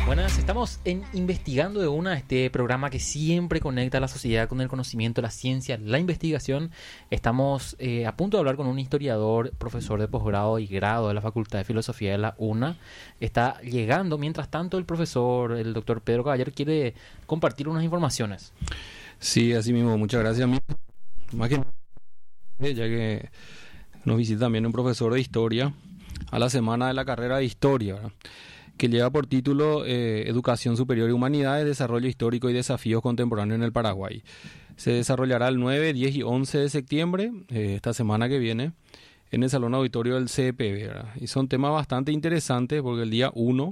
Buenas, estamos en Investigando de Una, este programa que siempre conecta a la sociedad con el conocimiento, la ciencia, la investigación. Estamos a punto de hablar con un historiador, profesor de posgrado y grado de la Facultad de Filosofía de la UNA. Está llegando, mientras tanto, el doctor Pedro Caballero quiere compartir unas informaciones. Sí, así mismo, muchas gracias. Más que nada, ya que nos visita también un profesor de historia a la semana de la carrera de historia, ¿verdad?, que lleva por título Educación Superior y Humanidades, Desarrollo Histórico y Desafíos Contemporáneos en el Paraguay. Se desarrollará el 9, 10 y 11 de septiembre, esta semana que viene, en el Salón Auditorio del CEPB, ¿verdad? Y son temas bastante interesantes porque el día 1,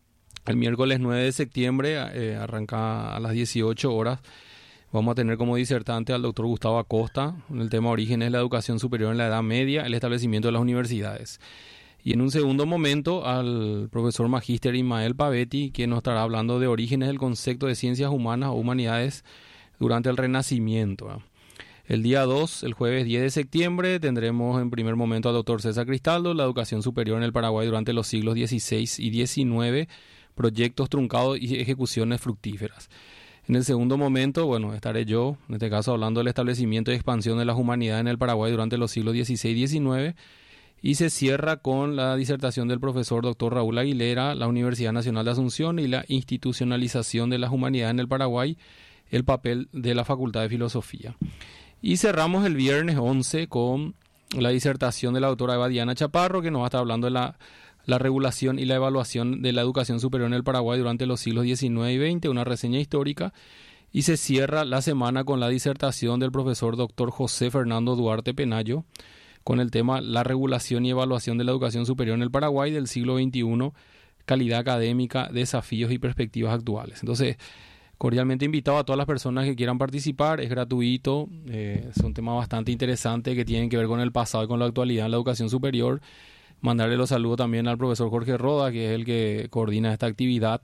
el miércoles 9 de septiembre, arranca a las 18 horas, vamos a tener como disertante al doctor Gustavo Acosta en el tema Orígenes de la Educación Superior en la Edad Media, el establecimiento de las universidades. Y en un segundo momento al profesor magíster Ismael Pavetti, que nos estará hablando de orígenes del concepto de ciencias humanas o humanidades durante el Renacimiento, ¿verdad? El día 2, el jueves 10 de septiembre, tendremos en primer momento al doctor César Cristaldo, la educación superior en el Paraguay durante los siglos XVI y XIX, proyectos truncados y ejecuciones fructíferas. En el segundo momento, estaré yo, en este caso hablando del establecimiento y expansión de las humanidades en el Paraguay durante los siglos XVI y XIX, y se cierra con la disertación del profesor Dr. Raúl Aguilera, la Universidad Nacional de Asunción y la institucionalización de las humanidades en el Paraguay, el papel de la Facultad de Filosofía. Y cerramos el viernes 11 con la disertación de la doctora Eva Diana Chaparro, que nos va a estar hablando de la regulación y la evaluación de la educación superior en el Paraguay durante los siglos XIX y XX, una reseña histórica. Y se cierra la semana con la disertación del profesor Dr. José Fernando Duarte Penayo, con el tema La regulación y evaluación de la educación superior en el Paraguay del siglo XXI, calidad académica, desafíos y perspectivas actuales. Entonces, cordialmente invitado a todas las personas que quieran participar, es gratuito, son temas bastante interesantes que tienen que ver con el pasado y con la actualidad en la educación superior. Mandarle los saludos también al profesor Jorge Roda, que es el que coordina esta actividad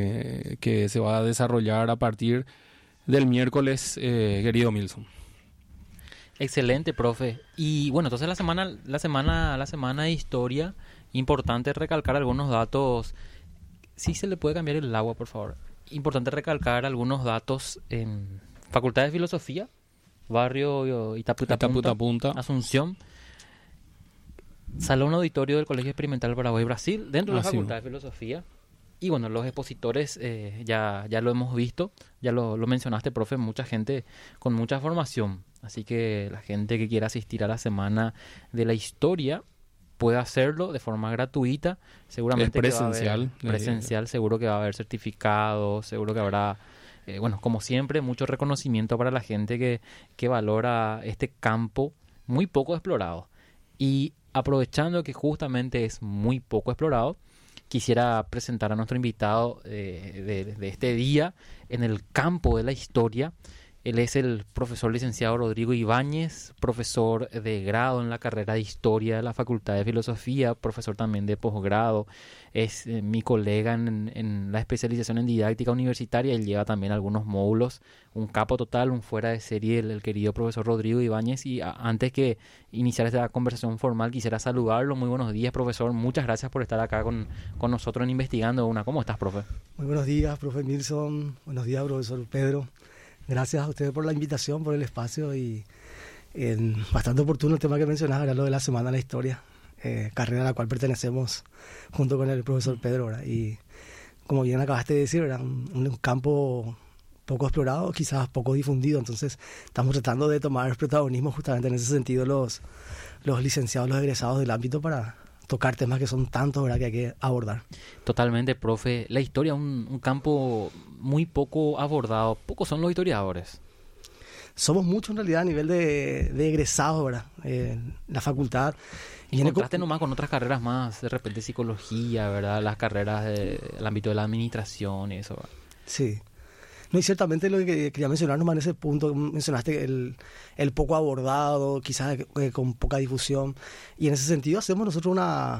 que se va a desarrollar a partir del miércoles, querido Milson. Excelente, profe. Y bueno, entonces la semana de historia, importante recalcar algunos datos. Sí, se le puede cambiar el agua, por favor. Importante recalcar algunos datos en Facultad de Filosofía, barrio Itaputapunta, Asunción, Salón Auditorio del Colegio Experimental Paraguay Brasil, dentro de la Facultad de Filosofía. Y bueno, los expositores ya lo hemos visto, ya lo mencionaste, profe, mucha gente con mucha formación. Así que la gente que quiera asistir a la Semana de la Historia puede hacerlo de forma gratuita. Seguramente es presencial. Presencial, seguro que va a haber certificados, seguro que habrá, como siempre, mucho reconocimiento para la gente que valora este campo muy poco explorado. Y aprovechando que justamente es muy poco explorado, quisiera presentar a nuestro invitado de este día en el campo de la historia. Él es el profesor licenciado Rodrigo Ibáñez, profesor de grado en la carrera de Historia de la Facultad de Filosofía, profesor también de posgrado. Es mi colega en la especialización en didáctica universitaria. Él lleva también algunos módulos, un capo total, un fuera de serie, el querido profesor Rodrigo Ibáñez. Y antes que iniciar esta conversación formal, quisiera saludarlo. Muy buenos días, profesor. Muchas gracias por estar acá con nosotros en Investigando Una. ¿Cómo estás, profe? Muy buenos días, profe Milson. Buenos días, profesor Pedro. Gracias a ustedes por la invitación, por el espacio y bastante oportuno el tema que mencionaba, era lo de la Semana de la Historia, carrera a la cual pertenecemos junto con el profesor Pedro, ¿verdad? Y como bien acabaste de decir, era un campo poco explorado, quizás poco difundido, entonces estamos tratando de tomar protagonismo justamente en ese sentido los licenciados, los egresados del ámbito para tocar temas que son tantos, ¿verdad?, que hay que abordar. Totalmente, profe. La historia es un campo muy poco abordado. Pocos son los historiadores. Somos muchos en realidad a nivel de egresados, ¿verdad? La facultad. Y contraste nomás con otras carreras más, de repente psicología, ¿verdad? Las carreras del ámbito de la administración y eso, ¿verdad? Sí. No, y ciertamente lo que quería mencionar nomás en ese punto, mencionaste el poco abordado, quizás con poca difusión, y en ese sentido hacemos nosotros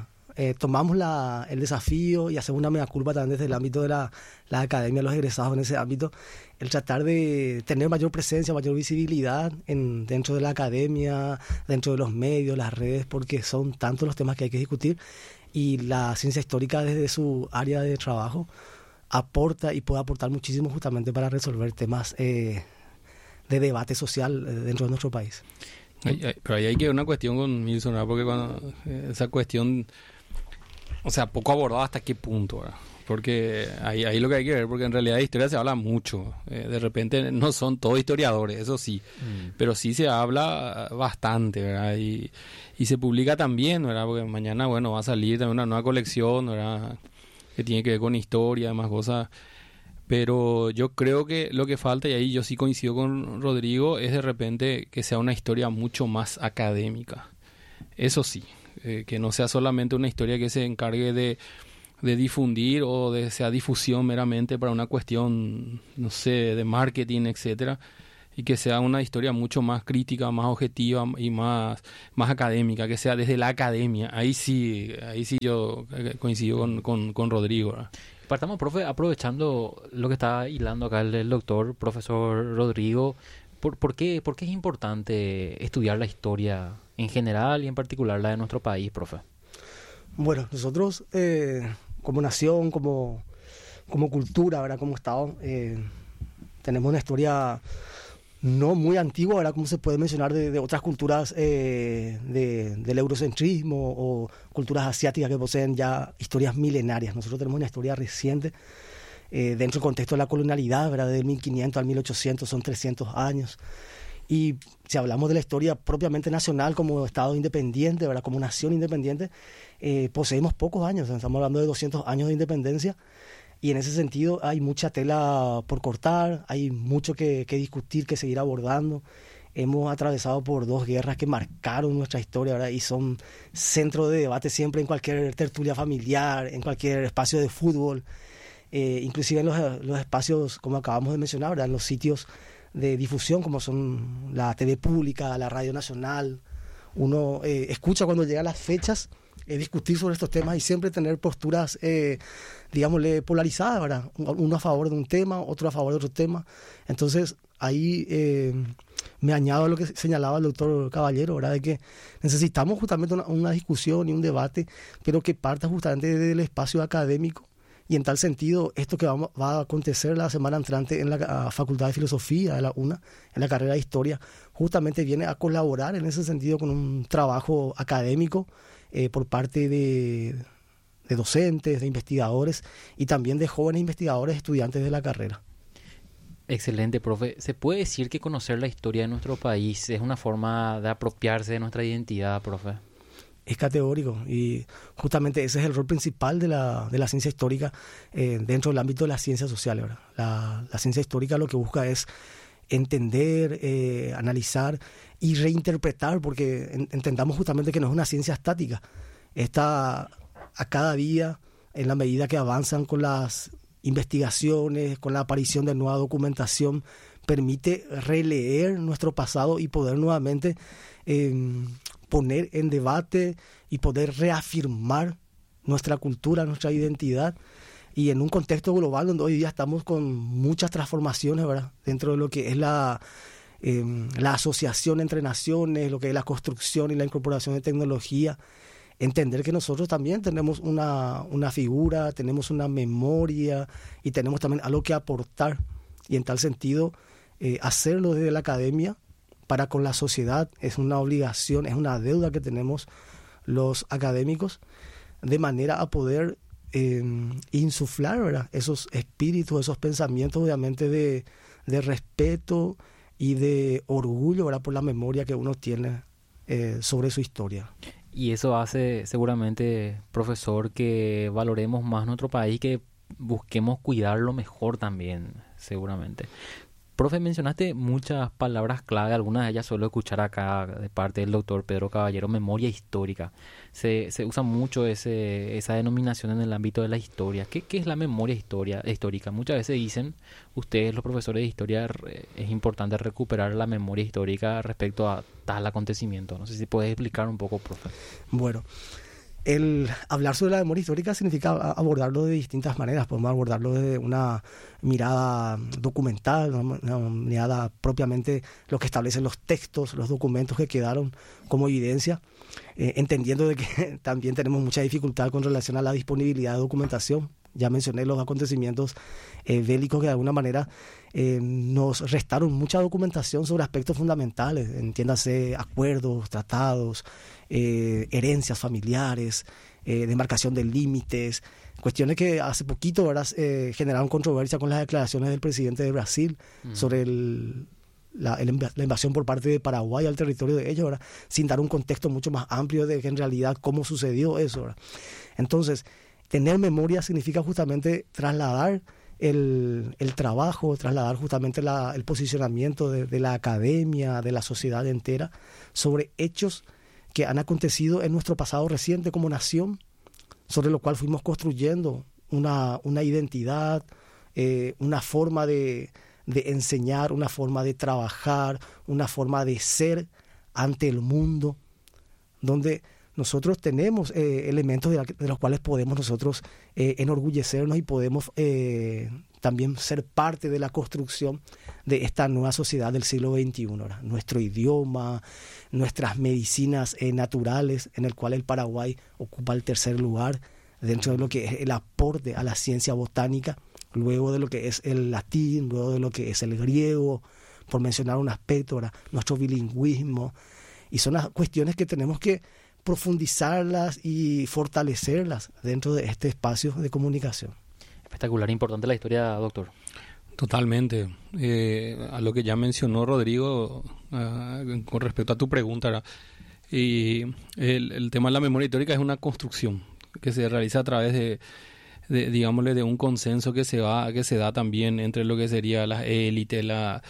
tomamos el desafío y hacemos una mea culpa también desde el ámbito de la academia, los egresados en ese ámbito, el tratar de tener mayor presencia, mayor visibilidad dentro de la academia, dentro de los medios, las redes, porque son tantos los temas que hay que discutir, y la ciencia histórica desde su área de trabajo aporta y puede aportar muchísimo justamente para resolver temas de debate social dentro de nuestro país. Pero ahí hay que ver una cuestión con Milson, ¿verdad? Porque cuando esa cuestión, o sea, poco abordada hasta qué punto, ¿verdad? Porque ahí lo que hay que ver, porque en realidad de historia se habla mucho. De repente no son todos historiadores, eso sí, pero sí se habla bastante, ¿verdad? Y se publica también, ¿verdad? Porque mañana, bueno, va a salir también una nueva colección, ¿verdad? Que tiene que ver con historia, demás cosas. Pero yo creo que lo que falta, y ahí yo sí coincido con Rodrigo, es de repente que sea una historia mucho más académica. Eso sí, que no sea solamente una historia que se encargue de difundir o de sea difusión meramente para una cuestión, no sé, de marketing, etcétera, y que sea una historia mucho más crítica, más objetiva y más académica, que sea desde la academia. Ahí sí yo coincido con Rodrigo, ¿verdad? Partamos, profe, aprovechando lo que está hilando acá el doctor, profesor Rodrigo, ¿por qué es importante estudiar la historia en general y en particular la de nuestro país, profe? Bueno, nosotros como nación, como cultura, ¿verdad? Como Estado, tenemos una historia no muy antigua, ¿verdad? Como se puede mencionar de otras culturas del eurocentrismo o culturas asiáticas que poseen ya historias milenarias. Nosotros tenemos una historia reciente dentro del contexto de la colonialidad, ¿verdad? De 1500 al 1800 son 300 años. Y si hablamos de la historia propiamente nacional como Estado independiente, ¿verdad? Como nación independiente, poseemos pocos años, estamos hablando de 200 años de independencia, y en ese sentido hay mucha tela por cortar, hay mucho que discutir, que seguir abordando. Hemos atravesado por 2 guerras que marcaron nuestra historia, ¿verdad? Y son centro de debate siempre en cualquier tertulia familiar, en cualquier espacio de fútbol, inclusive en los espacios, como acabamos de mencionar, ¿verdad? En los sitios de difusión como son la TV pública, la Radio Nacional. Uno escucha cuando llegan las fechas discutir sobre estos temas y siempre tener posturas, digámosle, polarizadas, ¿verdad? Uno a favor de un tema, otro a favor de otro tema. Entonces, ahí me añado a lo que señalaba el doctor Caballero, ¿verdad? De que necesitamos justamente una discusión y un debate, pero que parta justamente del espacio académico. Y en tal sentido, esto que va a acontecer la semana entrante en la Facultad de Filosofía de la UNA, en la carrera de Historia, justamente viene a colaborar en ese sentido con un trabajo académico por parte de docentes, de investigadores y también de jóvenes investigadores, estudiantes de la carrera. Excelente, profe. ¿Se puede decir que conocer la historia de nuestro país es una forma de apropiarse de nuestra identidad, profe? Es categórico y justamente ese es el rol principal de la ciencia histórica dentro del ámbito de las ciencias sociales, ¿verdad? La ciencia histórica lo que busca es entender, analizar y reinterpretar, porque entendamos justamente que no es una ciencia estática. Está a cada día, en la medida que avanzan con las investigaciones, con la aparición de nueva documentación, permite releer nuestro pasado y poder nuevamente poner en debate y poder reafirmar nuestra cultura, nuestra identidad, y en un contexto global donde hoy día estamos con muchas transformaciones, ¿verdad? Dentro de lo que es la asociación entre naciones, lo que es la construcción y la incorporación de tecnología, entender que nosotros también tenemos una figura, tenemos una memoria y tenemos también algo que aportar, y en tal sentido hacerlo desde la academia para con la sociedad es una obligación, es una deuda que tenemos los académicos, de manera a poder insuflar, ¿verdad? Esos espíritus, esos pensamientos, obviamente, de respeto y de orgullo, ¿verdad? Por la memoria que uno tiene sobre su historia. Y eso hace seguramente, profesor, que valoremos más nuestro país, que busquemos cuidarlo mejor también, seguramente. Profe, mencionaste muchas palabras clave, algunas de ellas suelo escuchar acá de parte del doctor Pedro Caballero, memoria histórica. Se usa mucho esa denominación en el ámbito de la historia. ¿Qué es la memoria histórica? Muchas veces dicen, ustedes los profesores de historia, es importante recuperar la memoria histórica respecto a tal acontecimiento. No sé si puedes explicar un poco, profe. Bueno, el hablar sobre la memoria histórica significa abordarlo de distintas maneras. Podemos abordarlo desde una mirada documental, una mirada propiamente lo que establecen los textos, los documentos que quedaron como evidencia, entendiendo de que también tenemos mucha dificultad con relación a la disponibilidad de documentación, Ya mencioné los acontecimientos bélicos que de alguna manera nos restaron mucha documentación sobre aspectos fundamentales, entiéndase acuerdos, tratados, herencias familiares, demarcación de límites, cuestiones que hace poquito, ¿verdad?, generaron controversia con las declaraciones del presidente de Brasil sobre la invasión por parte de Paraguay al territorio de ellos, ¿verdad?, sin dar un contexto mucho más amplio de que en realidad cómo sucedió eso, ¿verdad? Entonces, tener memoria significa justamente trasladar el trabajo, trasladar justamente el posicionamiento de la academia, de la sociedad entera, sobre hechos que han acontecido en nuestro pasado reciente como nación, sobre lo cual fuimos construyendo una identidad, una forma de enseñar, una forma de trabajar, una forma de ser ante el mundo, donde nosotros tenemos elementos de los cuales podemos nosotros enorgullecernos y podemos también ser parte de la construcción de esta nueva sociedad del siglo XXI, ¿verdad? Nuestro idioma, nuestras medicinas naturales, en el cual el Paraguay ocupa el tercer lugar dentro de lo que es el aporte a la ciencia botánica, luego de lo que es el latín, luego de lo que es el griego, por mencionar un aspecto, ¿verdad?, nuestro bilingüismo, y son las cuestiones que tenemos que profundizarlas y fortalecerlas dentro de este espacio de comunicación. Espectacular, importante la historia, doctor. Totalmente. A lo que ya mencionó Rodrigo con respecto a tu pregunta, ¿verdad? Y el tema de la memoria histórica es una construcción que se realiza a través digámosle, de un consenso que se da también entre lo que sería las élites,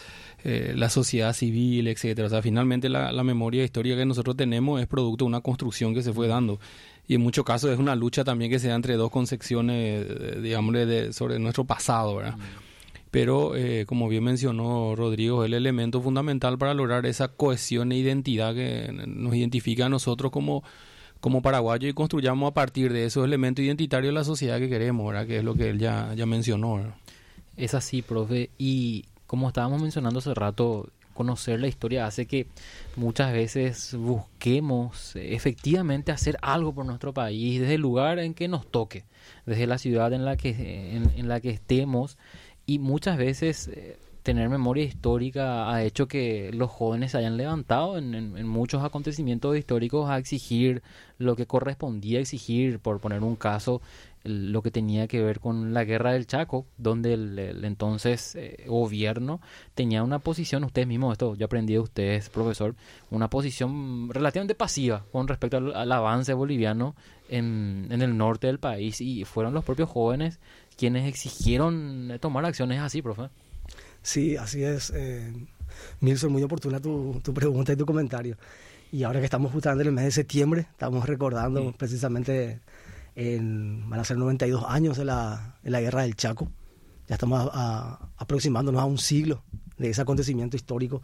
la sociedad civil, etcétera. O sea, finalmente la memoria histórica que nosotros tenemos es producto de una construcción que se fue dando. Y en muchos casos es una lucha también que se da entre dos concepciones, digámosle, sobre nuestro pasado, ¿verdad? Pero, como bien mencionó Rodrigo, es el elemento fundamental para lograr esa cohesión e identidad que nos identifica a nosotros como paraguayos, y construyamos a partir de esos elementos identitarios la sociedad que queremos, ¿verdad?, que es lo que él ya mencionó, ¿verdad? Es así, profe, y como estábamos mencionando hace rato, conocer la historia hace que muchas veces busquemos efectivamente hacer algo por nuestro país desde el lugar en que nos toque, desde la ciudad en la que estemos, y muchas veces tener memoria histórica ha hecho que los jóvenes se hayan levantado en muchos acontecimientos históricos a exigir lo que correspondía exigir. Por poner un caso, lo que tenía que ver con la guerra del Chaco, donde el entonces gobierno tenía una posición, ustedes mismos, esto yo aprendí de ustedes, profesor, una posición relativamente pasiva con respecto al avance boliviano en el norte del país, y fueron los propios jóvenes quienes exigieron tomar acciones así, profe. Sí, así es. Nilson, muy oportuna tu pregunta y tu comentario. Y ahora que estamos justamente en el mes de septiembre, estamos recordando precisamente, van a ser 92 años de la guerra del Chaco. Ya estamos aproximándonos a un siglo de ese acontecimiento histórico.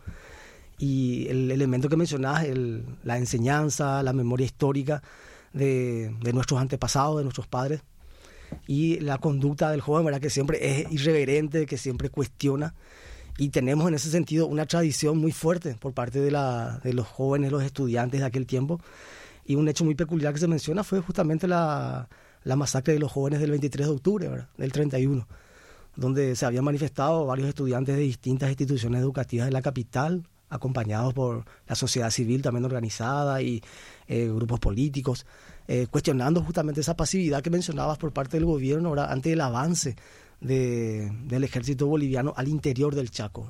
Y el elemento que mencionás, la enseñanza, la memoria histórica de nuestros antepasados, de nuestros padres, y la conducta del joven, ¿verdad?, que siempre es irreverente, que siempre cuestiona, y tenemos en ese sentido una tradición muy fuerte por parte de los jóvenes, los estudiantes de aquel tiempo. Y un hecho muy peculiar que se menciona fue justamente la masacre de los jóvenes del 23 de octubre, ¿verdad?, del 31, donde se habían manifestado varios estudiantes de distintas instituciones educativas de la capital, acompañados por la sociedad civil también organizada y grupos políticos, cuestionando justamente esa pasividad que mencionabas por parte del gobierno, ¿verdad?, ante el avance del ejército boliviano al interior del Chaco.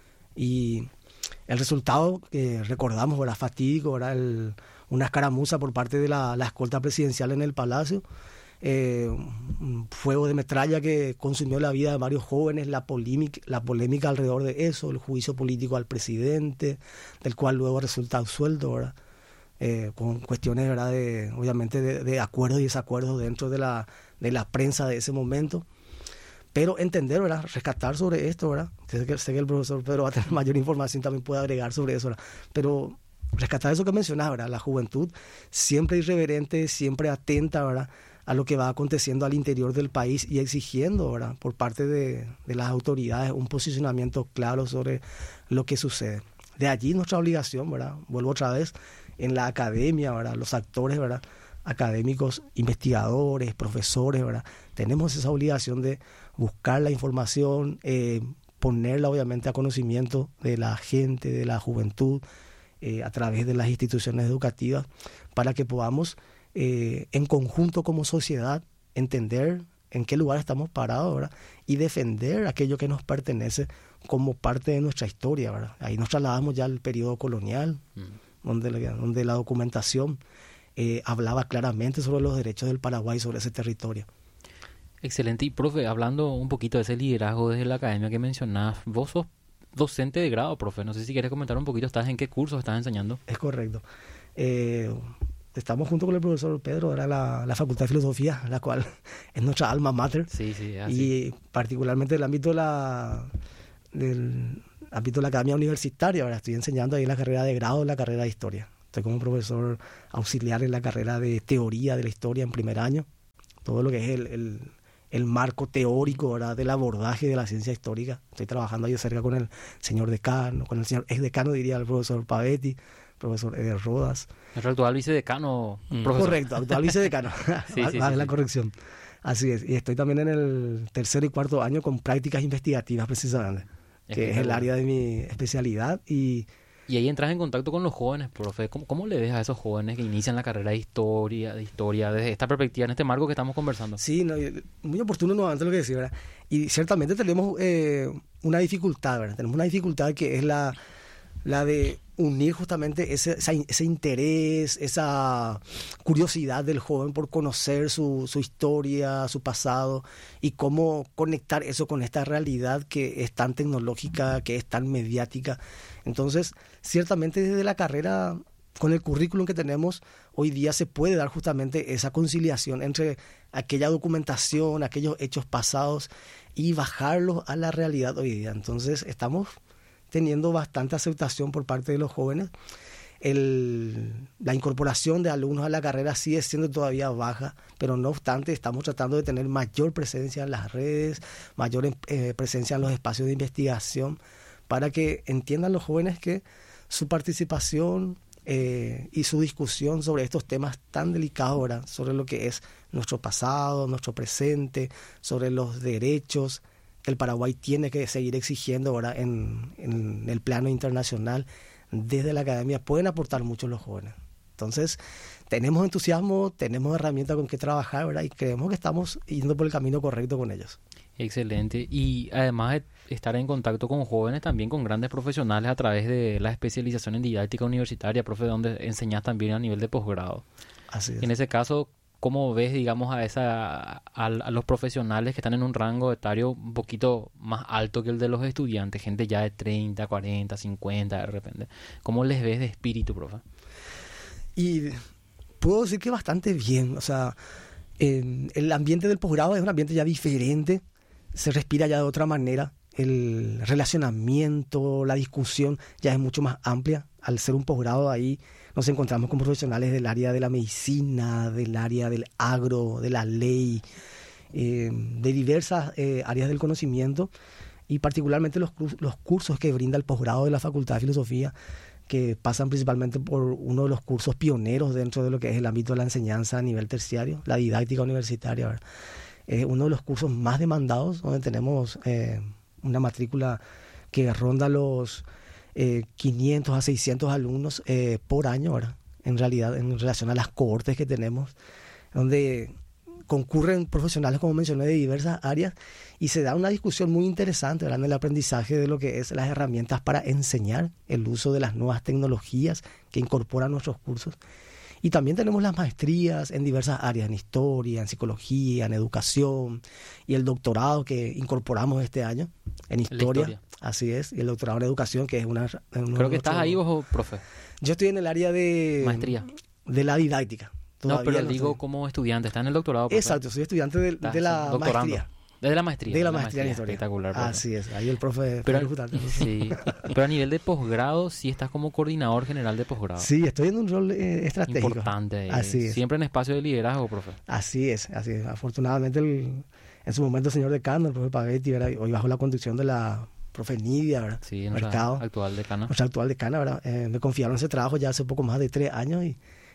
Y el resultado que recordamos, ¿verdad?, fatídico, ¿verdad?, una escaramuza por parte de la escolta presidencial en el Palacio, un fuego de metralla que consumió la vida de varios jóvenes, la polémica alrededor de eso, el juicio político al presidente, del cual luego resulta absuelto, ¿verdad?, con cuestiones, ¿verdad?, obviamente de acuerdos y desacuerdos dentro de la prensa de ese momento. Pero entender, ¿verdad?, rescatar sobre esto, ¿verdad?, sé que el profesor Pedro va a tener mayor información, también puede agregar sobre eso, ¿verdad?, pero rescatar eso que mencionás, ¿verdad?, la juventud siempre irreverente, siempre atenta, ¿verdad?, a lo que va aconteciendo al interior del país, y exigiendo, ¿verdad?, por parte de las autoridades un posicionamiento claro sobre lo que sucede. De allí nuestra obligación, ¿verdad?, vuelvo otra vez, en la academia, ¿verdad?, los actores, ¿verdad?, académicos, investigadores, profesores, ¿verdad? Tenemos esa obligación de buscar la información, ponerla obviamente a conocimiento de la gente, de la juventud, a través de las instituciones educativas, para que podamos en conjunto como sociedad entender en qué lugar estamos parados, ¿verdad? Y defender aquello que nos pertenece como parte de nuestra historia, ¿verdad? Ahí nos trasladamos ya al periodo colonial, donde la documentación hablaba claramente sobre los derechos del Paraguay sobre ese territorio. Excelente. Y profe, hablando un poquito de ese liderazgo desde la academia que mencionás, vos sos docente de grado, profe. No sé si quieres comentar un poquito, ¿en qué cursos estás enseñando? Es correcto. Estamos junto con el profesor Pedro, ahora la Facultad de Filosofía, la cual es nuestra alma mater. Sí, así. Y particularmente del ámbito de la academia universitaria. Ahora estoy enseñando ahí en la carrera de grado, en la carrera de historia. Estoy como profesor auxiliar en la carrera de teoría de la historia en primer año. Todo lo que es el marco teórico, ¿verdad?, del abordaje de la ciencia histórica. Estoy trabajando ahí cerca con el señor decano, con el señor exdecano, diría el profesor Pavetti, profesor Eder Rodas. El actual vicedecano, profesor. Correcto, actual vicedecano. Sí, la corrección. Así es. Y estoy también en el tercer y cuarto año con prácticas investigativas, precisamente, que es el área de mi especialidad. Y ahí entras en contacto con los jóvenes, profe. ¿Cómo le ves a esos jóvenes que inician la carrera de historia, desde esta perspectiva, en este marco que estamos conversando? Sí, muy oportuno nuevamente lo que decía, ¿verdad? Y ciertamente tenemos una dificultad, ¿verdad? Tenemos una dificultad que es la de unir justamente ese interés, esa curiosidad del joven por conocer su historia, su pasado, y cómo conectar eso con esta realidad que es tan tecnológica, que es tan mediática. Entonces, ciertamente desde la carrera, con el currículum que tenemos, hoy día se puede dar justamente esa conciliación entre aquella documentación, aquellos hechos pasados, y bajarlos a la realidad hoy día. Entonces, estamos teniendo bastante aceptación por parte de los jóvenes. La incorporación de alumnos a la carrera sigue siendo todavía baja, pero no obstante estamos tratando de tener mayor presencia en las redes, mayor presencia en los espacios de investigación, para que entiendan los jóvenes que su participación y su discusión sobre estos temas tan delicados ahora, sobre lo que es nuestro pasado, nuestro presente, sobre los derechos que el Paraguay tiene que seguir exigiendo ahora en el plano internacional, desde la academia pueden aportar mucho los jóvenes. Entonces, tenemos entusiasmo, tenemos herramientas con que trabajar, ¿verdad? Y creemos que estamos yendo por el camino correcto con ellos. Excelente. Y además de estar en contacto con jóvenes, también con grandes profesionales a través de la especialización en didáctica universitaria, profe, donde enseñas también a nivel de posgrado. Así es. En ese caso, ¿cómo ves, digamos, a los profesionales que están en un rango etario un poquito más alto que el de los estudiantes? Gente ya de 30, 40, 50 de repente. ¿Cómo les ves de espíritu, profe? Y puedo decir que bastante bien. O sea, el ambiente del posgrado es un ambiente ya diferente. Se respira ya de otra manera. El relacionamiento, la discusión ya es mucho más amplia. Al ser un posgrado, ahí nos encontramos con profesionales del área de la medicina, del área del agro, de la ley, de diversas áreas del conocimiento, y particularmente los cursos que brinda el posgrado de la Facultad de Filosofía, que pasan principalmente por uno de los cursos pioneros dentro de lo que es el ámbito de la enseñanza a nivel terciario, la didáctica universitaria, ¿verdad? Es uno de los cursos más demandados, donde tenemos una matrícula que ronda los 500 a 600 alumnos por año, ¿verdad? En realidad, en relación a las cohortes que tenemos, donde concurren profesionales, como mencioné, de diversas áreas, y se da una discusión muy interesante, ¿verdad?, en el aprendizaje de lo que es las herramientas para enseñar, el uso de las nuevas tecnologías que incorporan nuestros cursos. Y también tenemos las maestrías en diversas áreas, en historia, en psicología, en educación, y el doctorado que incorporamos este año en historia. Así es, y el doctorado en educación, que es una... Creo que estás ahí vos, profe. Yo estoy en el área de... Maestría. De la didáctica. No, pero digo como estudiante, está en el doctorado, profe. Exacto, soy estudiante de la maestría. Desde la maestría. De la maestría en historia. Espectacular. Profe. Así es, ahí el profe... Sí, pero a nivel de posgrado, sí estás como coordinador general de posgrado. Sí, estoy en un rol estratégico. Importante. Así es. Siempre en espacio de liderazgo, profe. Así es. Afortunadamente, en su momento el señor decano, el profe Pavetti, ¿verdad?, hoy bajo la conducción de la profe Nidia, ¿verdad? Sí, nuestra actual decana. Nuestra actual decana, ¿verdad? Me confiaron ese trabajo ya hace poco más de 3 años, y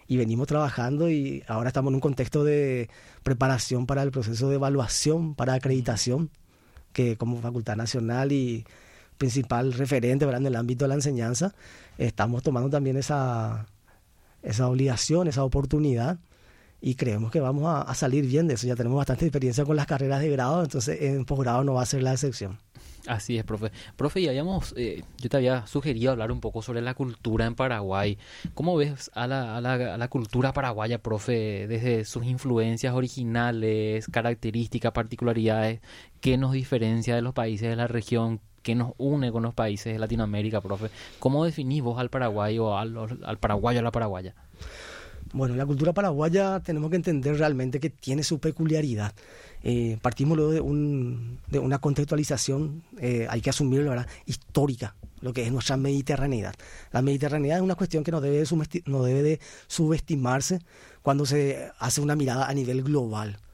y venimos trabajando y ahora estamos en un contexto de preparación para el proceso de evaluación, para acreditación, que como Facultad Nacional y principal referente, ¿verdad?, en el ámbito de la enseñanza, estamos tomando también esa obligación, esa oportunidad, y creemos que vamos a salir bien de eso. Ya tenemos bastante experiencia con las carreras de grado, entonces en posgrado no va a ser la excepción. Así es, profe. Profe, ya habíamos, yo te había sugerido hablar un poco sobre la cultura en Paraguay. ¿Cómo ves a la cultura paraguaya, profe, desde sus influencias originales, características, particularidades? ¿Qué nos diferencia de los países de la región? ¿Qué nos une con los países de Latinoamérica, profe? ¿Cómo definís vos al paraguayo, al paraguayo, a la paraguaya? Bueno, la cultura paraguaya tenemos que entender realmente que tiene su peculiaridad. Partimos luego de una contextualización, hay que asumirlo, ¿verdad?, histórica, lo que es nuestra mediterraneidad. La mediterraneidad es una cuestión que no debe de subestimarse cuando se hace una mirada a nivel global.